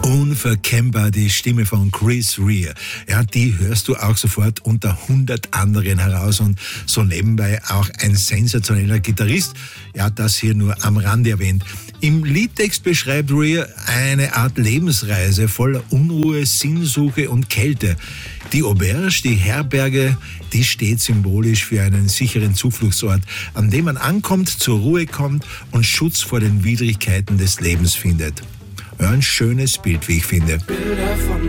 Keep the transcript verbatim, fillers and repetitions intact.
Unverkennbar die Stimme von Chris Rea. Ja, die hörst du auch sofort unter hundert anderen heraus und so nebenbei auch ein sensationeller Gitarrist. Ja, das hier nur am Rande erwähnt. Im Liedtext beschreibt Rea eine Art Lebensreise voller Unruhe, Sinnsuche und Kälte. Die Auberge, die Herberge, die steht symbolisch für einen sicheren Zufluchtsort, an dem man ankommt, zur Ruhe kommt und Schutz vor den Widrigkeiten des Lebens findet. Ja, ein schönes Bild, wie ich finde. Bilder von